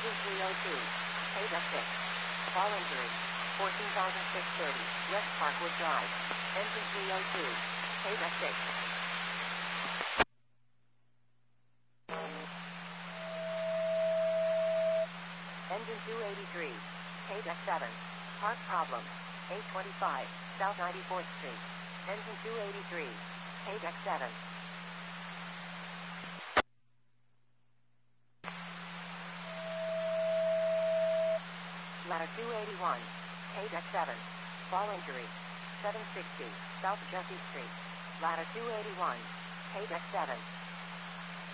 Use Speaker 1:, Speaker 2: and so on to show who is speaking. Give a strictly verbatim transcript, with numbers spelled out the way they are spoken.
Speaker 1: Engine three oh two. K deck six. Fall injury. fourteen thousand six hundred thirty. West Parkwood Drive. Engine three oh two. K deck six. Engine two eighty-three. K deck seven. Part problem. eight twenty-five. South ninety-fourth Street. Engine two eighty-three. K deck seven. Ladder two eighty-one. K deck seven. Fall injury. seven sixty. South Jesse Street. Ladder two eighty-one. K deck seven.